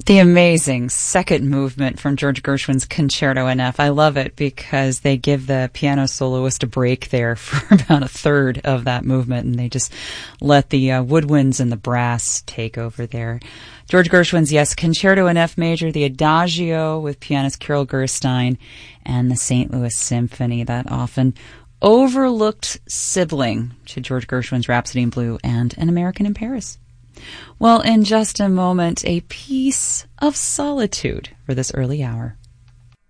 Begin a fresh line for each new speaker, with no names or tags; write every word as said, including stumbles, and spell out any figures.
The amazing second movement from George Gershwin's Concerto in F. I love it because they give the piano soloist a break there for about a third of that movement, and they just let the uh, woodwinds and the brass take over there. George Gershwin's, yes, Concerto in F major, the Adagio with pianist Carol Gerstein, and the Saint Louis Symphony, that often overlooked sibling to George Gershwin's Rhapsody in Blue and An American in Paris. Well, in just a moment, a piece of solitude for this early hour.